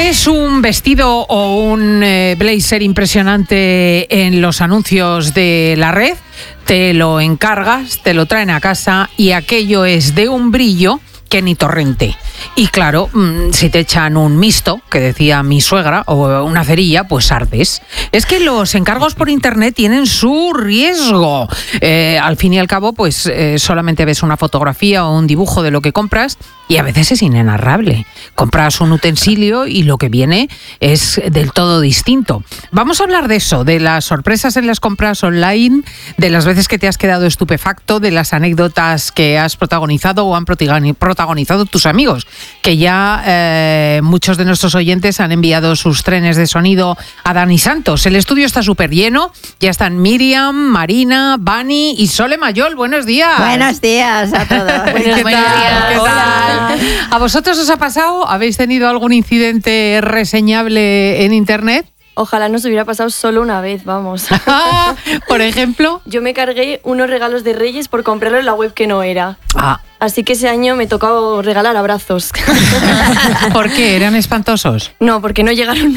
¿Ves un vestido o un blazer impresionante en los anuncios de la red? Te lo encargas, te lo traen a casa y aquello es de un brillo que ni torrente. Y claro, si te echan un misto, que decía mi suegra, o una cerilla, pues ardes. Es que los encargos por internet tienen su riesgo. Al fin y al cabo, pues solamente ves una fotografía o un dibujo de lo que compras y a veces es inenarrable. Compras un utensilio y lo que viene es del todo distinto. Vamos a hablar de eso, de las sorpresas en las compras online, de las veces que te has quedado estupefacto, de las anécdotas que has protagonizado o han protagonizado tus amigos, que ya muchos de nuestros oyentes han enviado sus trenes de sonido a Dani Santos. El estudio está súper lleno, ya están Miriam, Marina, Bani y Sole Mayol. Buenos días. Buenos días a todos. ¿Qué tal? ¿Qué tal? ¿A vosotros os ha pasado? ¿Habéis tenido algún incidente reseñable en internet? Ojalá nos hubiera pasado solo una vez, vamos. Por ejemplo. Yo me cargué unos regalos de Reyes por comprarlo en la web que no era. Así que ese año me tocó regalar abrazos. ¿Por qué? ¿Eran espantosos? No, porque no llegaron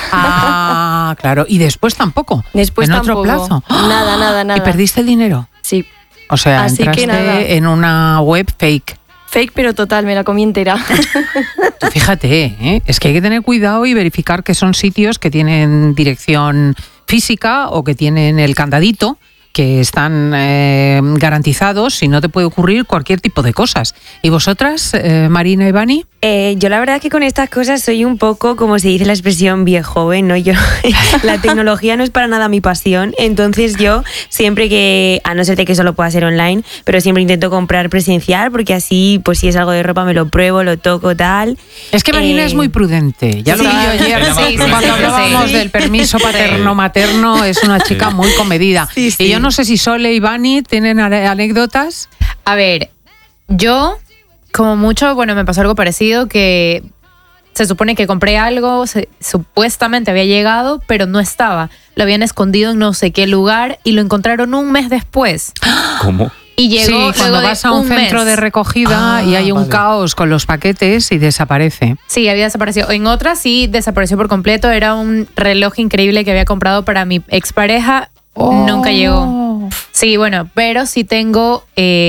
nunca. Claro. ¿Y después tampoco? Después ¿En tampoco. otro plazo? Nada. ¿Y perdiste el dinero? Sí. O sea, así entraste que nada. en una web fake. Fake, pero total, me la comí entera. Tú fíjate, es que hay que tener cuidado y verificar que son sitios que tienen dirección física o que tienen el candadito, que están garantizados, si no te puede ocurrir cualquier tipo de cosas. ¿Y vosotras, Marina y Bani? Yo la verdad que con estas cosas soy un poco, como se dice la expresión, viejoven, ¿no? La tecnología no es para nada mi pasión, entonces yo siempre que, a no ser de que solo pueda ser online, pero siempre intento comprar presencial, porque así, pues si es algo de ropa me lo pruebo, lo toco, tal. Es que Marina es muy prudente, ya lo vi yo ayer, cuando hablábamos del permiso paterno-materno, es una chica muy comedida. Sí. Y yo no sé si Sole y Bani tienen anécdotas. A ver, yo, como mucho, me pasó algo parecido, que se supone que compré algo, supuestamente había llegado, pero no estaba. Lo habían escondido en no sé qué lugar y lo encontraron un mes después. ¿Cómo? Y llegó cuando vas a un centro de recogida y hay un caos con los paquetes y desaparece. Sí, había desaparecido. En otra sí desapareció por completo. Era un reloj increíble que había comprado para mi expareja. Nunca llegó. Sí, pero sí tengo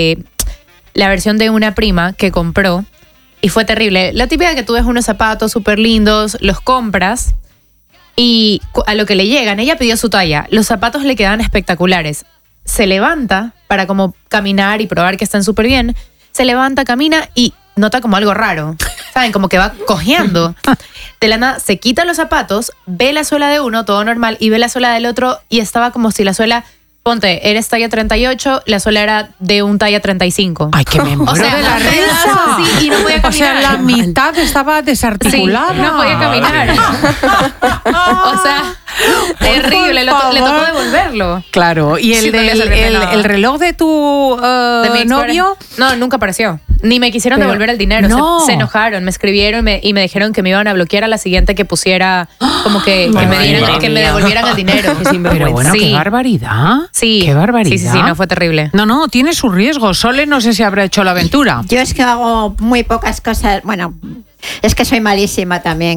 la versión de una prima que compró y fue terrible. La típica que tú ves unos zapatos súper lindos, los compras y a lo que le llegan, ella pidió su talla, los zapatos le quedan espectaculares. Se levanta para como caminar y probar que están súper bien, se levanta, camina y nota como algo raro, ¿saben? Como que va cojeando. De la nada se quita los zapatos, ve la suela de uno, todo normal, y ve la suela del otro y estaba como si la suela, ponte, eres talla 38, la suela era de un talla 35. ¡Ay, que me muero de la risa! Sí, y no podía caminar. O sea, la mitad estaba desarticulada. Sí, no podía caminar. O sea, terrible, le tocó devolverlo. Claro, ¿y el reloj de tu de mi novio? No, nunca apareció. Ni me quisieron devolver el dinero. No. Se enojaron, me escribieron y me dijeron que me iban a bloquear a la siguiente que pusiera, como que me devolvieran el dinero. Pero bueno, qué barbaridad. Sí. Qué barbaridad. Sí, no, fue terrible. No, tiene su riesgo. Sole no sé si habrá hecho la aventura. Yo es que hago muy pocas cosas, es que soy malísima también.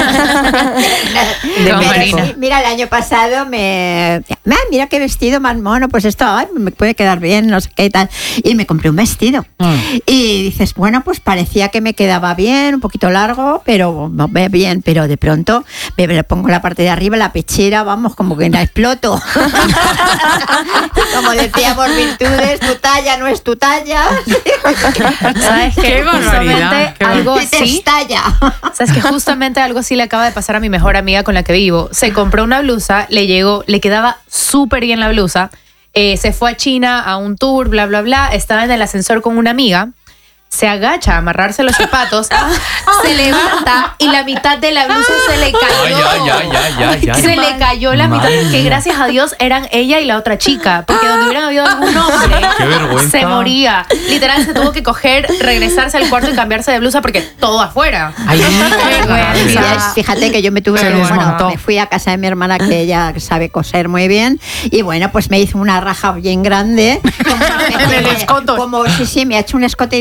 Mira, el año pasado mira qué vestido más mono, pues esto me puede quedar bien, no sé qué y tal. Y me compré un vestido. Y dices, pues parecía que me quedaba bien, un poquito largo, pero bien, pero de pronto me pongo la parte de arriba, la pechera, como que la exploto. Como decíamos, virtudes, tu talla no es tu talla. ¿Sabes qué? Barbaridad. Algo así. ¿Sabes que justamente algo así le acaba de pasar a mi mejor amiga con la que vivo? Se compró una blusa, le llegó, le quedaba súper bien la blusa, se fue a China a un tour, bla, bla, bla, estaba en el ascensor con una amiga, se agacha a amarrarse los zapatos, se levanta y la mitad de la blusa se le cayó. Se le cayó la mitad, que gracias a Dios eran ella y la otra chica, porque donde hubieran habido algún hombre, se moría. Literal, se tuvo que regresarse al cuarto y cambiarse de blusa porque todo afuera. Fíjate que yo me fui a casa de mi hermana, que ella sabe coser muy bien, y pues me hizo una raja bien grande. Como me ha hecho un escote diferente.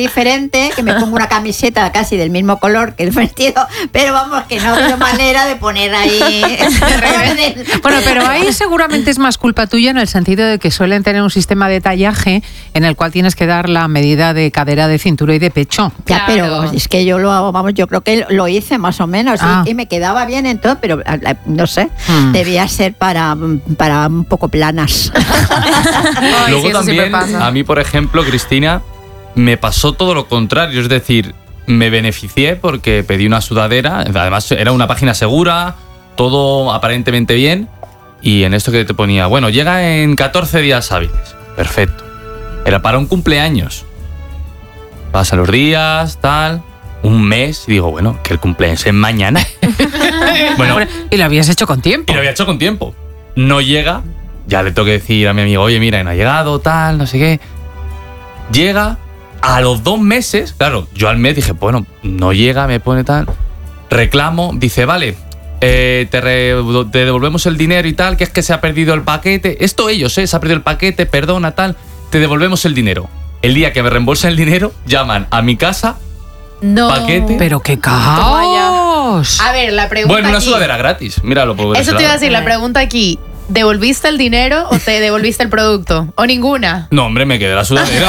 siguiente, que me pongo una camiseta casi del mismo color que el vestido, pero vamos, que no ha habido manera de poner ahí... Bueno, pero ahí seguramente es más culpa tuya en el sentido de que suelen tener un sistema de tallaje en el cual tienes que dar la medida de cadera, de cintura y de pecho. Ya, pero es que yo lo hago, vamos, yo creo que lo hice más o menos y me quedaba bien en todo, pero no sé, debía ser para un poco planas. Luego también, a mí, por ejemplo, Cristina, me pasó todo lo contrario, es decir, me beneficié porque pedí una sudadera, además era una página segura, todo aparentemente bien, y en esto que te ponía, bueno, llega en 14 días hábiles, perfecto, era para un cumpleaños, pasan los días, tal, un mes, y digo, bueno, que el cumpleaños es mañana. Bueno, y lo habías hecho con tiempo. Y lo había hecho con tiempo. No llega, ya le tengo que decir a mi amigo, oye, mira, no ha llegado, tal, no sé qué. Llega, a los 2 meses, claro, yo al mes dije, bueno, no llega, me pone tal. Reclamo, dice, vale, te devolvemos el dinero y tal, que es que se ha perdido el paquete. Esto ellos, se ha perdido el paquete, perdona, tal, te devolvemos el dinero. El día que me reembolsen el dinero, llaman a mi casa. No. Paquete. Pero qué caos. A ver, la pregunta bueno, una aquí, sudadera gratis. Míralo, por eso te iba a decir, la pregunta aquí. ¿Devolviste el dinero o te devolviste el producto? ¿O ninguna? No, hombre, me quedé la sudadera.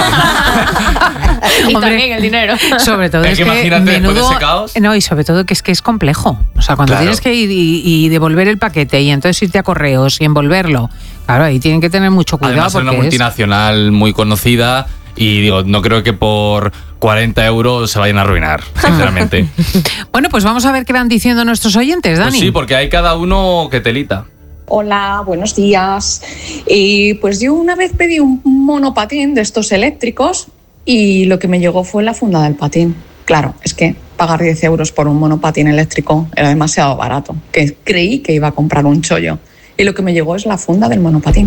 Y Hombre, también el dinero. Sobre todo es que imagínate después de menudo, ese caos. no, y sobre todo que es complejo. O sea, cuando Claro. tienes que ir y devolver el paquete y entonces irte a correos y envolverlo, claro, ahí tienen que tener mucho cuidado. Además, es una porque multinacional muy conocida y digo, no creo que por 40 euros se vayan a arruinar, sinceramente. Bueno, pues vamos a ver qué van diciendo nuestros oyentes, Dani. Pues sí, porque hay cada uno que telita. Hola, buenos días. Pues yo una vez pedí un monopatín de estos eléctricos y lo que me llegó fue la funda del patín. Claro, es que pagar 10 euros por un monopatín eléctrico era demasiado barato, que creí que iba a comprar un chollo. Y lo que me llegó es la funda del monopatín.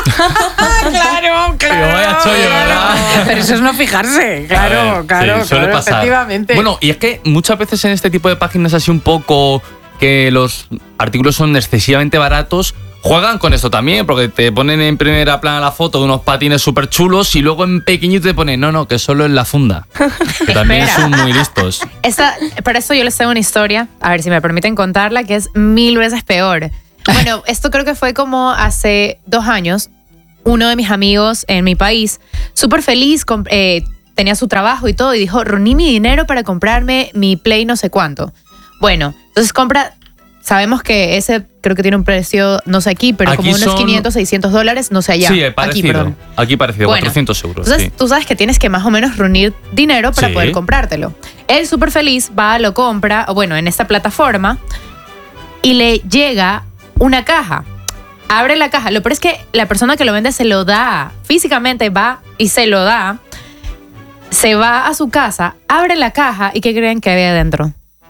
Claro, Pero vaya chollo, ¿verdad? Pero eso es no fijarse, claro, Sí, claro, suele pasar. efectivamente. Bueno, y es que muchas veces en este tipo de páginas así un poco que los artículos son excesivamente baratos, juegan con esto también, porque te ponen en primera plana la foto de unos patines súper chulos y luego en pequeñito te ponen, no, que solo es la funda. Que también Espera. son muy listos. Para eso yo les tengo una historia, a ver si me permiten contarla, que es 1000 veces peor. Bueno, esto creo que fue como hace 2 años. Uno de mis amigos en mi país, súper feliz, tenía su trabajo y todo, y dijo, reuní mi dinero para comprarme mi Play no sé cuánto. Bueno, entonces sabemos que ese creo que tiene un precio, no sé aquí, pero Aquí como unos son 500, 600 dólares, no sé allá. Sí, parecido. Aquí parecido, Bueno, 400 euros. Entonces, Sí. tú sabes que tienes que más o menos reunir dinero para Sí. poder comprártelo. Él súper feliz va, lo compra, o bueno, en esta plataforma, y le llega una caja. Abre la caja. Lo peor es que la persona que lo vende se lo da. Físicamente va y se lo da. Se va a su casa, abre la caja y ¿qué creen que había dentro?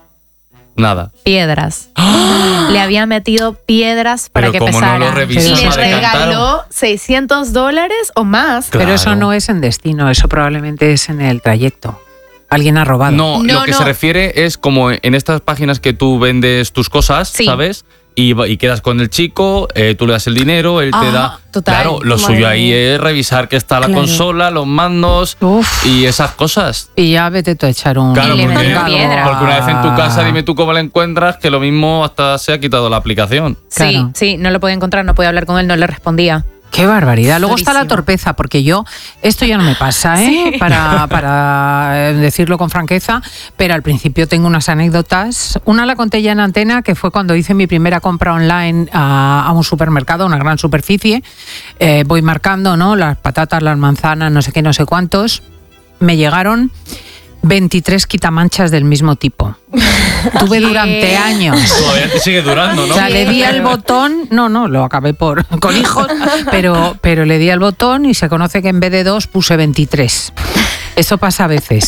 Nada. Piedras. Le había metido piedras para Pero que como pesara. no lo revisó, Y le se decantaron. regaló $600 o más. Claro. Pero eso no es en destino, eso probablemente es en el trayecto. Alguien ha robado. No, No, lo que no. se refiere es como en estas páginas que tú vendes tus cosas, Sí. ¿sabes? Y quedas con el chico, tú le das el dinero, él te da... total. Claro, lo Madre suyo ahí mía. es revisar que está la Claro. consola, los mandos Uf. y esas cosas. Y ya vete tú a echar un... Claro, Y le porque, metió piedra. porque una vez en tu casa dime tú cómo la encuentras, que lo mismo hasta se ha quitado la aplicación. Claro. Sí, no lo podía encontrar, no podía hablar con él, no le respondía. Qué barbaridad. Luego está la Durísimo. torpeza, porque esto ya no me pasa, ¿eh? Para decirlo con franqueza, pero al principio tengo unas anécdotas. Una la conté ya en antena, que fue cuando hice mi primera compra online a un supermercado, una gran superficie. Voy marcando, ¿no? Las patatas, las manzanas, no sé qué, no sé cuántos. Me llegaron 23 quitamanchas del mismo tipo. Tuve durante años. Todavía te sigue durando, ¿no? O sea, le di al botón, no, lo acabé con hijos, pero le di al botón y se conoce que en vez de 2 puse 23. Eso pasa a veces.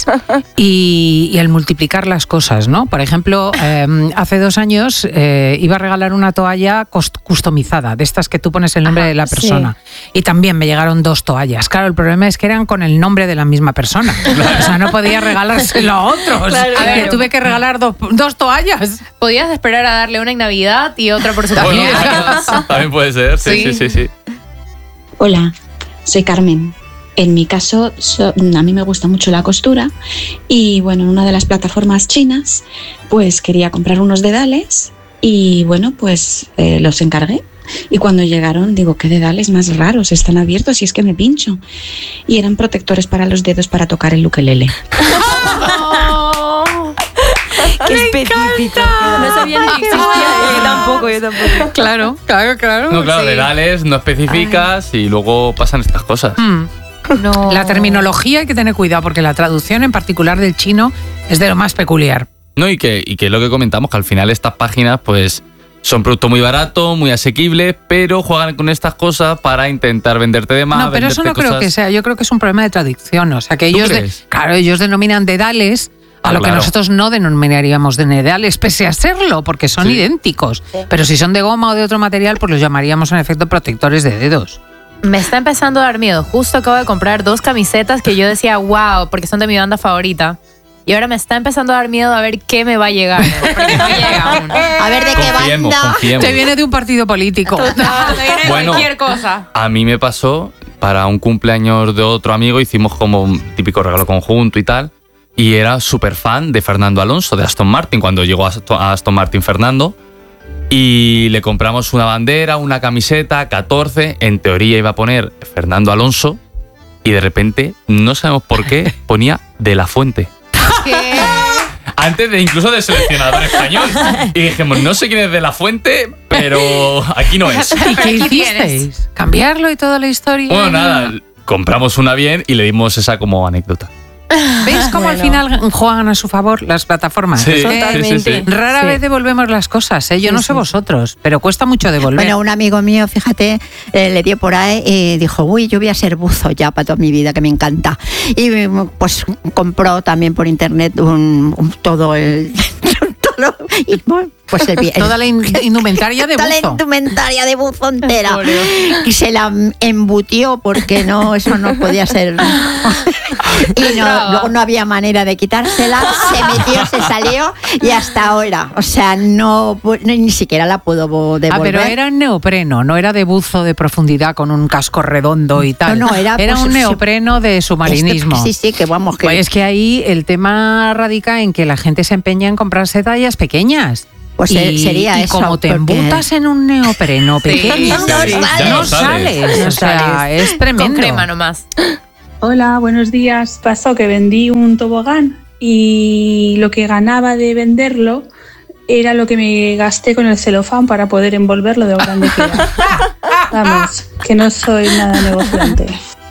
Y el multiplicar las cosas, ¿no? Por ejemplo, hace 2 años iba a regalar una toalla customizada, de estas que tú pones el nombre de la persona. Y también me llegaron 2 toallas. Claro, el problema es que eran con el nombre de la misma persona. O sea, no podía regalárselo a otros. Claro. Que tuve que regalar 2 toallas. Podías esperar a darle una en Navidad y otra por su Bueno, cumpleaños. también puede ser, sí. Sí. Hola, soy Carmen. En mi caso, a mí me gusta mucho la costura y bueno, en una de las plataformas chinas, pues quería comprar unos dedales y bueno, pues los encargué. Y cuando llegaron, digo, ¿qué dedales más raros? Están abiertos y es que me pincho. Y eran protectores para los dedos para tocar el ukelele. ¡Qué específico! No sabía ni existía. Yo tampoco. Claro. No, claro, sí. dedales, no especificas y luego pasan estas cosas. No. La terminología hay que tener cuidado porque la traducción en particular del chino es de lo más peculiar. No, y que es lo que comentamos, que al final estas páginas pues son productos muy baratos, muy asequibles, pero juegan con estas cosas para intentar venderte de más. No, pero eso no creo que sea. Yo creo que es un problema de traducción. O sea, que ellos, ellos denominan dedales a lo que nosotros no denominaríamos de dedales, pese a serlo, porque son idénticos. Sí. Pero si son de goma o de otro material, pues los llamaríamos en efecto protectores de dedos. Me está empezando a dar miedo. Justo acabo de comprar 2 camisetas que yo decía, wow, porque son de mi banda favorita. Y ahora me está empezando a dar miedo a ver qué me va a llegar. Porque no llega aún. A ver de qué banda. Confiemos. Te viene de un partido político. Total, te viene de cualquier cosa. A mí me pasó, para un cumpleaños de otro amigo, hicimos como un típico regalo conjunto y tal. Y era súper fan de Fernando Alonso, de Aston Martin, cuando llegó a Aston Martin Fernando. Y le compramos una bandera, una camiseta, 14. En teoría iba a poner Fernando Alonso. Y de repente, no sabemos por qué, ponía De La Fuente. ¿Qué? Antes de incluso de seleccionador español. Y dijimos, no sé quién es De La Fuente, pero aquí no es. ¿Y qué hicisteis? ¿Cambiarlo y toda la historia? Bueno, nada, compramos una bien y le dimos esa como anécdota. ¿Veis cómo al final juegan a su favor las plataformas? Sí, totalmente. sí. Rara vez devolvemos las cosas, ¿eh? Yo no sé vosotros, pero cuesta mucho devolver. Bueno, un amigo mío, fíjate, le dio por ahí y dijo, uy, yo voy a ser buzo ya para toda mi vida, que me encanta. Y pues compró también por internet todo el... Y, bueno, pues toda la indumentaria de buzo. Toda la indumentaria de buzo entera. Y se la embutió porque no, eso no podía ser. Y luego no había manera de quitársela. Se metió, se salió y hasta ahora. O sea, ni siquiera la pudo devolver. Ah, pero era en neopreno, no era de buzo de profundidad con un casco redondo y tal. No, era pues, un neopreno de submarinismo. Sí, que vamos. Pues es que ahí el tema radica en que la gente se empeña en comprarse tallas pequeñas. Pues sería eso. Y como te embutas en un neopreno pequeño, no sales. O sea, es tremendo. Con crema nomás. Hola, buenos días. Pasó que vendí un tobogán y lo que ganaba de venderlo era lo que me gasté con el celofán para poder envolverlo de lo grande que era. Vamos, que no soy nada negociante.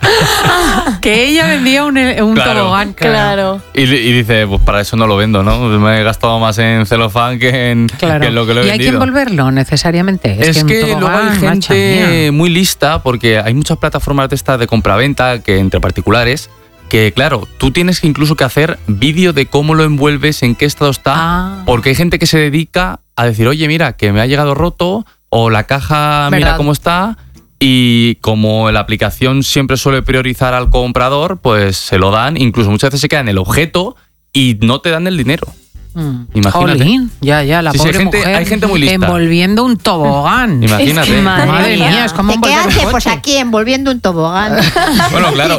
Que ella vendía un tobogán. Claro. Y dice, pues para eso no lo vendo, ¿no? Me he gastado más en celofán que en lo que lo he vendido. Y hay que envolverlo necesariamente. Es que luego hay gente muy lista, porque hay muchas plataformas de estas de compraventa que entre particulares, que claro, tú tienes que incluso que hacer vídeo de cómo lo envuelves, en qué estado está, porque hay gente que se dedica a decir, oye, mira, que me ha llegado roto, o la caja, ¿verdad? Mira cómo está. Y como la aplicación siempre suele priorizar al comprador, pues se lo dan, incluso muchas veces se queda en el objeto y no te dan el dinero. Imagínate. Jolín, ya, la pobre mujer. Hay gente muy lista. Envolviendo un tobogán. Imagínate. Es que, madre mía, es como ¿qué hace? Pues aquí envolviendo un tobogán. Bueno, claro.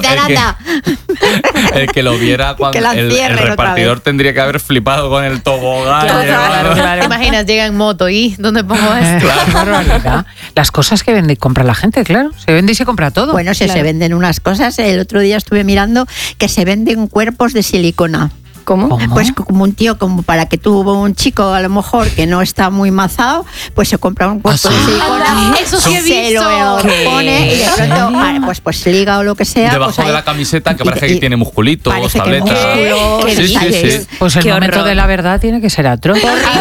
El que lo viera cuando el repartidor tendría que haber flipado con el tobogán. Claro. Imaginas, llega en moto y ¿dónde pongo esto? Claro. Las cosas que vende y compra la gente, claro. Se vende y se compra todo. Bueno, se venden unas cosas. El otro día estuve mirando que se venden cuerpos de silicona. ¿Cómo? Pues como un tío, como para que tuvo un chico a lo mejor que no está muy mazado, pues se compra un cuerpo de silicona, eso sí he visto. Se lo pone y de pronto pues liga o lo que sea. Debajo pues de la camiseta que parece que tiene musculitos, parece tabletas. Sí. Pues el momento de la verdad tiene que ser atroz.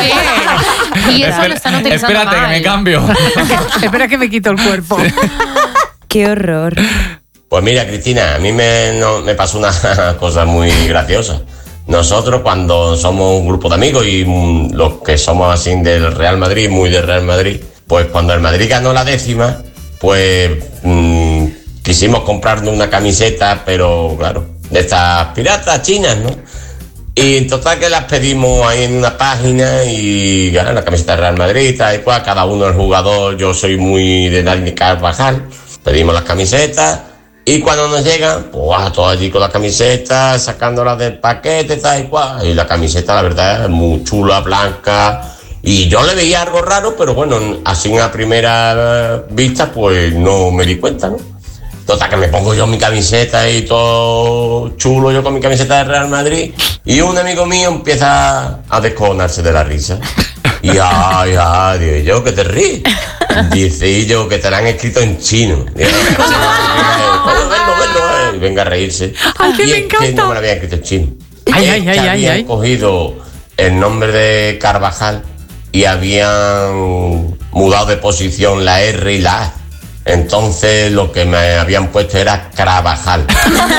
Y eso lo están utilizando. Espérate, que me cambio. Espera que me quito el cuerpo. Qué horror. Pues mira, Cristina, a mí me pasó una cosa muy graciosa. Nosotros cuando somos un grupo de amigos y los que somos así del Real Madrid, muy del Real Madrid, pues cuando el Madrid ganó la 10ª, pues quisimos comprarnos una camiseta, pero claro, de estas piratas chinas, ¿no? Y en total que las pedimos ahí en una página y claro, la camiseta del Real Madrid, tal y cual, cada uno el jugador, yo soy muy de Dani Carvajal, pedimos las camisetas Y cuando nos llegan, pues todos allí con las camisetas, sacándolas del paquete, tal y cual. Y la camiseta, la verdad, es muy chula, blanca. Y yo le veía algo raro, pero bueno, así a primera vista, pues no me di cuenta, ¿no? Total, que me pongo yo mi camiseta y todo chulo, yo con mi camiseta de Real Madrid, y un amigo mío empieza a descojonarse de la risa. Y digo yo, ¿qué te ríes? Dice, y yo, que te la han escrito en chino. Digo, verlo, y venga a reírse. ¡Ay, que y me es encanta! que no me lo habían escrito en chino. Ay. Cogido el nombre de Carvajal y habían mudado de posición la R y la A. Entonces lo que me habían puesto era Carvajal.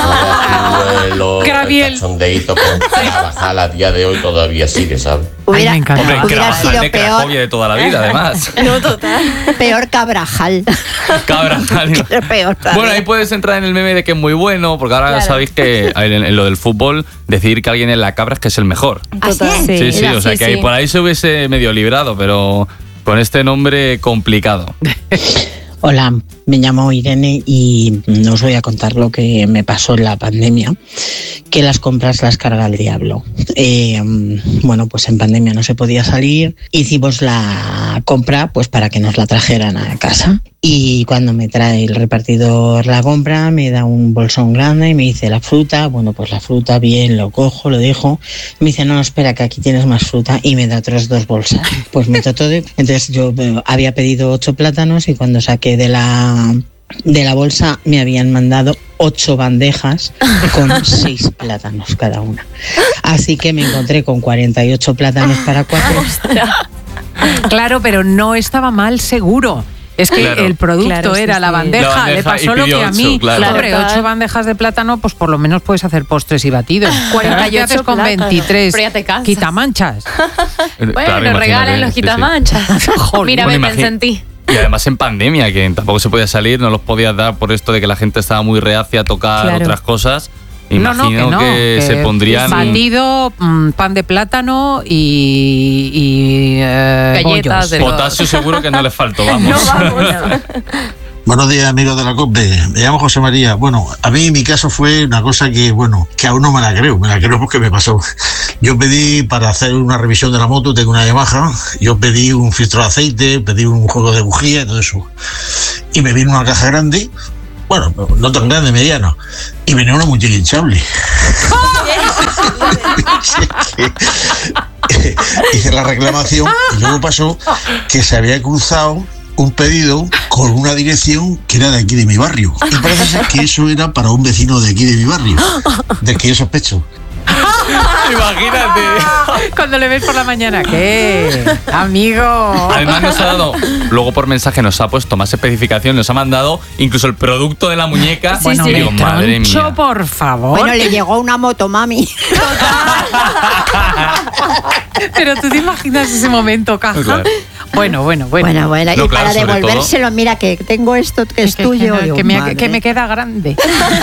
El cachondeíto con Carvajal a día de hoy todavía sigue, ¿sabes? Hubiera Carvajal sido peor. Cracovia de toda la vida, además. No, total. Peor Cabrajal. Carvajal. Peor todavía. Bueno, ahí puedes entrar en el meme de que es muy bueno, porque ahora sabéis que en lo del fútbol, decir que alguien en la cabra es que es el mejor. Sí, o sea que ahí por ahí se hubiese medio librado, pero con este nombre complicado. Hola, me llamo Irene y os voy a contar lo que me pasó en la pandemia, que las compras las carga el diablo. Bueno, pues en pandemia no se podía salir, hicimos la compra pues para que nos la trajeran a casa, y cuando me trae el repartidor la compra me da un bolsón grande y me dice la fruta, bueno pues la fruta bien, lo cojo, lo dejo, me dice no, espera que aquí tienes más fruta, y me da otras 2 bolsas, pues meto todo. Entonces yo había pedido 8 plátanos y cuando saqué de la bolsa me habían mandado 8 bandejas con 6 plátanos cada una. Así que me encontré con 48 plátanos para 4. Claro, pero no estaba mal seguro. Es que el producto era la bandeja, le pasó lo que a mí. Hombre, 8 bandejas de plátano, pues por lo menos puedes hacer postres y batidos. 48 con 23 quitamanchas. Bueno, regalen los quitamanchas. Mira, me pensé en ti. Y además en pandemia, que tampoco se podía salir, no los podías dar por esto de que la gente estaba muy reacia a tocar otras cosas. Imagino que se pondrían batido, pan de plátano y galletas de potasio seguro que no les faltó, vamos. Buenos días, amigos de la COPE. Me llamo José María. Bueno, a mí mi caso fue una cosa que, que aún no me la creo porque me pasó. Yo pedí para hacer una revisión de la moto, tengo una Yamaha, yo pedí un filtro de aceite, pedí un juego de bujía y todo eso. Y me vino una caja grande, bueno, no tan grande, mediana, y venía una muñeca hinchable. Hice la reclamación y luego pasó que se había cruzado un pedido con una dirección que era de aquí de mi barrio. Y parece ser que eso era para un vecino de aquí de mi barrio, del que yo sospecho. Imagínate. Cuando le ves por la mañana, ¿qué? Amigo. Además nos ha dado, luego por mensaje nos ha puesto más especificación, nos ha mandado incluso el producto de la muñeca. Bueno, y digo, madre mía. Por favor. Bueno, le llegó una motomami. Pero tú te imaginas ese momento, caja. Claro. Bueno. Y para devolvérselo, mira que tengo esto que es tuyo. Que me queda grande.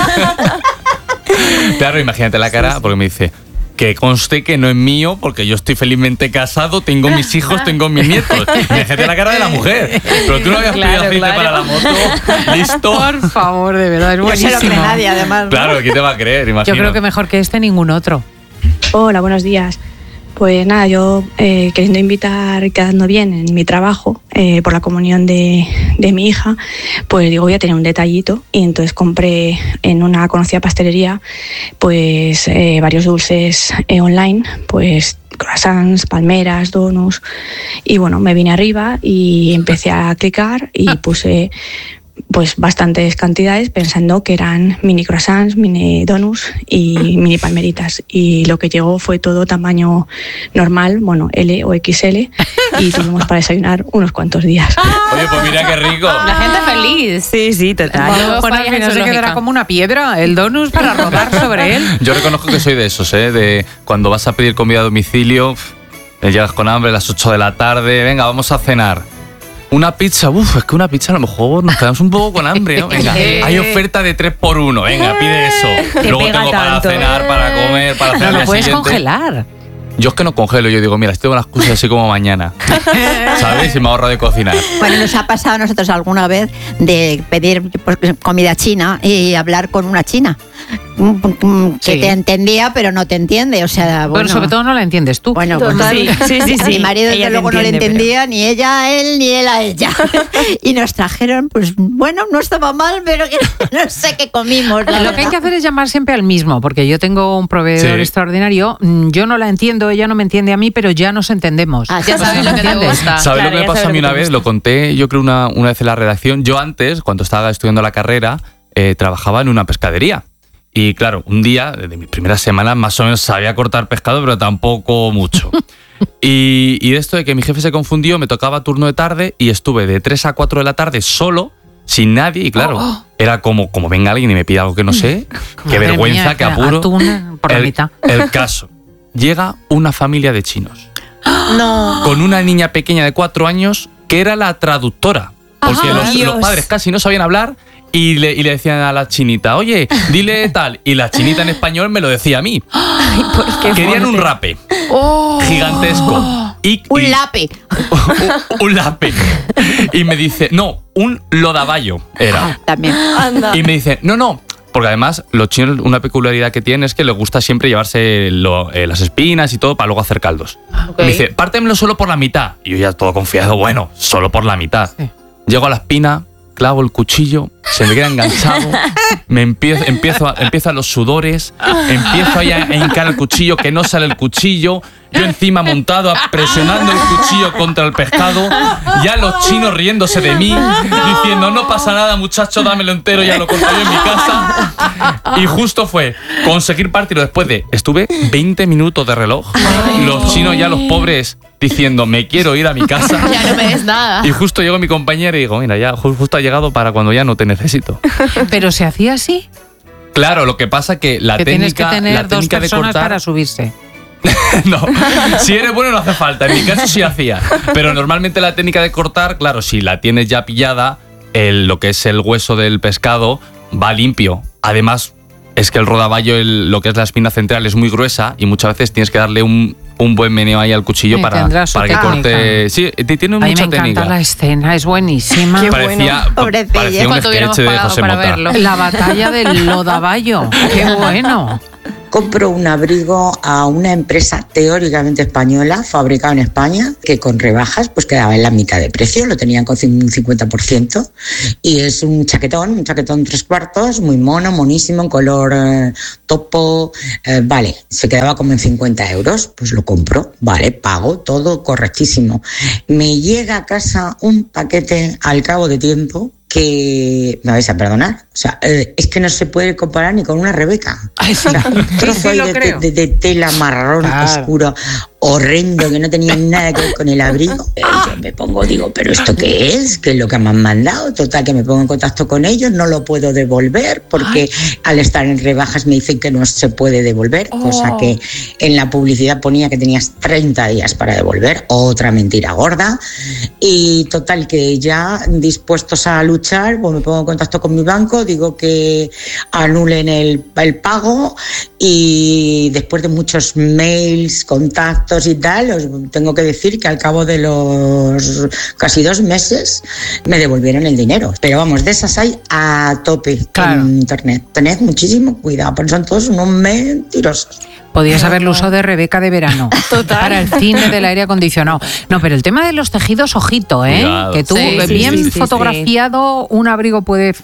Claro, imagínate la cara, porque me dice que conste que no es mío, porque yo estoy felizmente casado, tengo mis hijos, tengo mis nietos. Imagínate la cara de la mujer. Pero tú no habías pedido aceite para la moto. Listo. Por favor, de verdad, es buenísimo. No se lo cree nadie, además, ¿no? Claro, ¿quién te va a creer? Imagino. Yo creo que mejor que ningún otro. Hola, buenos días. Pues nada, yo queriendo invitar, quedando bien en mi trabajo, por la comunión de mi hija, pues digo, voy a tener un detallito, y entonces compré en una conocida pastelería pues varios dulces online, pues croissants, palmeras, donuts, y bueno, me vine arriba y empecé a clicar y puse pues bastantes cantidades pensando que eran mini croissants, mini donuts y mini palmeritas, y lo que llegó fue todo tamaño normal, bueno, L o XL, y tuvimos para desayunar unos cuantos días. Oye, pues mira qué rico. La gente feliz. Sí, total. Bueno, al final se quedará como una piedra el donut para rodar sobre él. Yo reconozco que soy de esos, de cuando vas a pedir comida a domicilio, llegas con hambre a las 8 de la tarde, venga, vamos a cenar. Una pizza, es que una pizza a lo mejor nos quedamos un poco con hambre, ¿no? Venga, hay oferta de 3x1, venga, pide eso. Luego tengo para cenar, para comer, para cenar. Lo puedes congelar. Yo es que no congelo, yo digo, mira, estoy con las cosas así como mañana, ¿sabes? Y me ahorro de cocinar. Bueno, nos ha pasado a nosotros alguna vez de pedir comida china y hablar con una china que te entendía pero no te entiende, o sea, bueno, sobre todo no la entiendes tú. Bueno, pues a mi marido desde luego no le entendía ni ella a él ni él a ella. Y nos trajeron, pues bueno, no estaba mal, pero que no sé qué comimos. Lo que hay que hacer es llamar siempre al mismo, porque yo tengo un proveedor extraordinario, yo no la entiendo, ella no me entiende a mí, pero ya nos entendemos. Ya sabes lo que te gusta. ¿Sabes lo que me pasó a mí una vez? Lo conté, yo creo, una vez en la redacción. Yo antes, cuando estaba estudiando la carrera, trabajaba en una pescadería. Y claro, un día, de mis primeras semanas, más o menos sabía cortar pescado, pero tampoco mucho. Y de esto de que mi jefe se confundió, me tocaba turno de tarde y estuve de 3 a 4 de la tarde solo, sin nadie. Y claro, era como venga alguien y me pida algo que no sé. Qué vergüenza, mía, qué apuro. Atún por la mitad. El caso. Llega una familia de chinos. No. Con una niña pequeña de 4 años que era la traductora. Porque los padres casi no sabían hablar. Y le decían a la chinita, oye, dile tal. Y la chinita en español me lo decía a mí. Ay, querían un rape gigantesco. Un lape. Un lape. Y me dice, no, un lodaballo era. También. Y me dice, no. Porque además los chinos, una peculiaridad que tienen es que les gusta siempre llevarse las espinas y todo para luego hacer caldos. Me dice, pártemelo solo por la mitad. Y yo ya todo confiado, bueno, solo por la mitad. Sí. Llego a la espina, clavo el cuchillo, se me queda enganchado, empiezan los sudores, empiezo ahí a hincar el cuchillo, que no sale el cuchillo, yo encima montado, presionando el cuchillo contra el pescado, ya los chinos riéndose de mí, diciendo, no pasa nada muchacho, dámelo entero, ya lo cortaré en mi casa. Y justo fue conseguir partirlo después de, estuve 20 minutos de reloj, los chinos ya los pobres diciendo, me quiero ir a mi casa. Ya no me des nada. Y justo llegó mi compañera y digo, mira, ya justo ha llegado para cuando ya no te necesito. ¿Pero se hacía así? Claro, lo que pasa que la técnica, tienes que tener la técnica dos personas de cortar, para subirse. No, si eres bueno no hace falta, en mi caso sí hacía. Pero normalmente la técnica de cortar, claro, si la tienes ya pillada, lo que es el hueso del pescado va limpio. Además, es que el rodaballo, lo que es la espina central, es muy gruesa y muchas veces tienes que darle un buen meneo ahí al cuchillo para que corte. Sí, tiene mucha técnica. A mí me encanta la escena, es buenísima. Qué parecía un sketch de José Mota. La batalla del lodaballo, qué bueno. Compro un abrigo a una empresa teóricamente española, fabricado en España, que con rebajas pues quedaba en la mitad de precio, lo tenían con un 50%, y es un chaquetón 3/4, muy monísimo, en color topo, vale, se quedaba como en 50 euros, pues lo compro, vale, pago, todo correctísimo. Me llega a casa un paquete al cabo de tiempo que me vais a perdonar, o sea, es que no se puede comparar ni con una Rebeca. Ay, sí. O sea, un trozo de tela marrón oscuro, horrendo, que no tenía nada que ver con el abrigo. Yo me pongo, digo, ¿pero esto qué es? ¿Qué es lo que me han mandado? Total, que me pongo en contacto con ellos, no lo puedo devolver porque al estar en rebajas me dicen que no se puede devolver, cosa que en la publicidad ponía que tenías 30 días para devolver, otra mentira gorda. Y total, que ya dispuestos a luchar, pues me pongo en contacto con mi banco, digo que anulen el pago, y después de muchos mails, contactos y tal, os tengo que decir que al cabo de los casi 2 meses me devolvieron el dinero. Pero vamos, de esas hay a tope en internet. Tened muchísimo cuidado, porque son todos unos mentirosos. Podías haberlo usado de Rebeca de verano. Total. Para el cine del aire acondicionado. No, pero el tema de los tejidos, ojito, ¿eh? Cuidado. Que tú, bien fotografiado, un abrigo puede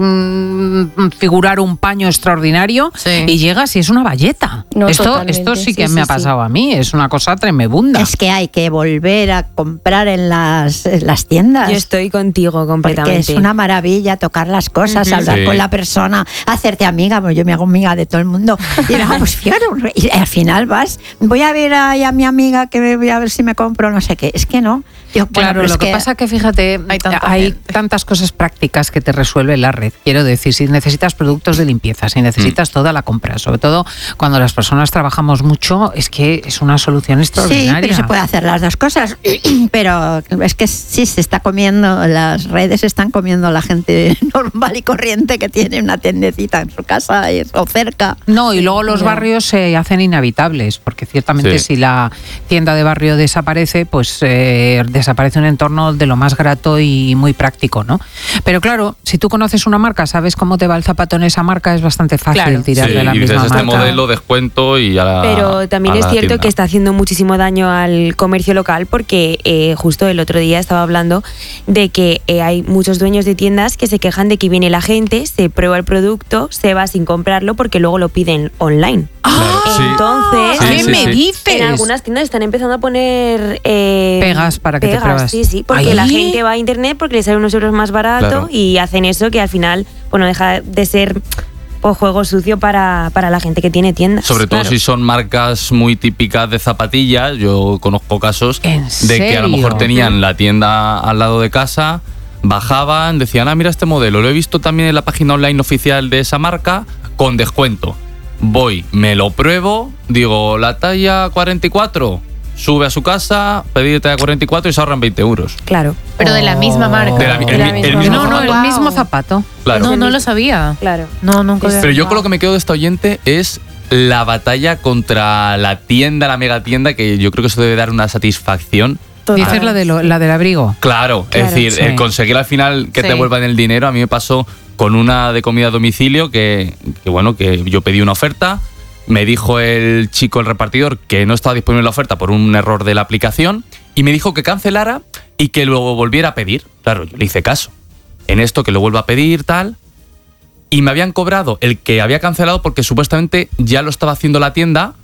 figurar un paño extraordinario y llegas y es una bayeta. No, esto sí que me ha pasado a mí, es una cosa tremebunda. Es que hay que volver a comprar en las tiendas. Yo estoy contigo completamente. Porque es una maravilla tocar las cosas, hablar con la persona, hacerte amiga, pues yo me hago amiga de todo el mundo. Y pues fíjate, y al final voy a ver a mi amiga que voy a ver si me compro no sé qué. Es que no. Claro, lo que pasa es que fíjate, hay tantas cosas prácticas que te resuelve la red. Quiero decir, si necesitas productos de limpieza, si necesitas toda la compra, sobre todo cuando las personas trabajamos mucho, es que es una solución extraordinaria. Sí, pero se puede hacer las dos cosas. Pero es que sí se está comiendo, las redes están comiendo a la gente normal y corriente que tiene una tiendecita en su casa o cerca. No, y luego los barrios se hacen parecen inhabitables, porque ciertamente si la tienda de barrio desaparece, pues desaparece un entorno de lo más grato y muy práctico, ¿no? Pero claro, si tú conoces una marca, sabes cómo te va el zapato en esa marca, es bastante fácil tirar de la misma marca. Este modelo, descuento y a la Pero también es cierto que está haciendo muchísimo daño al comercio local, porque justo el otro día estaba hablando de que hay muchos dueños de tiendas que se quejan de que viene la gente, se prueba el producto, se va sin comprarlo porque luego lo piden online. Entonces, ¿qué me dices? En algunas tiendas están empezando a poner pegas para que te pruebas. Sí, porque la gente va a internet porque les sale unos euros más barato y hacen eso que al final, bueno, deja de ser juego sucio para la gente que tiene tiendas. Sobre todo si son marcas muy típicas de zapatillas. Yo conozco casos de que a lo mejor tenían la tienda al lado de casa, bajaban, decían, mira este modelo, lo he visto también en la página online oficial de esa marca, con descuento. Voy, me lo pruebo, digo, la talla 44, sube a su casa, pedir talla 44 y se ahorran 20 euros. Claro. Pero de la misma marca. El mismo zapato. Claro. No lo sabía. Claro. No, nunca. Pero yo con lo que me quedo de esta oyente es la batalla contra la tienda, la megatienda, que yo creo que eso debe dar una satisfacción. Dices la del abrigo. Claro, es decir, el conseguir al final que te devuelvan el dinero. A mí me pasó con una de comida a domicilio que yo pedí una oferta, me dijo el chico, el repartidor, que no estaba disponible la oferta por un error de la aplicación y me dijo que cancelara y que luego volviera a pedir. Claro, yo le hice caso. En esto, que lo vuelva a pedir, tal. Y me habían cobrado el que había cancelado porque supuestamente ya lo estaba haciendo la tienda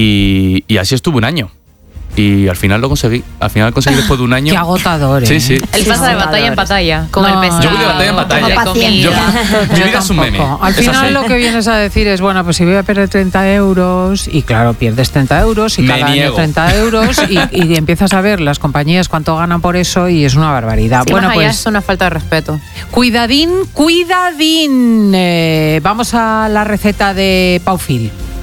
y así estuve un año. Y al final lo conseguí. Al final conseguí después de un año. Qué agotador, ¿eh? Sí. Él pasa de batalla en batalla, con el pescado. Yo voy de batalla en batalla. Mi vida es un meme. Al final lo que vienes a decir es, bueno, pues si voy a perder 30 euros, y claro, pierdes 30 euros, y cada año 30 euros, y empiezas a ver las compañías cuánto ganan por eso, y es una barbaridad. Sí, bueno, pues es una falta de respeto. Cuidadín. Vamos a la receta de Paufil.